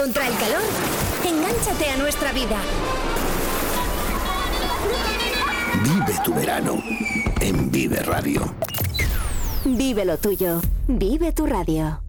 contra el calor, engánchate a nuestra vida. Vive tu verano en Vive Radio. Vive lo tuyo. Vive tu radio.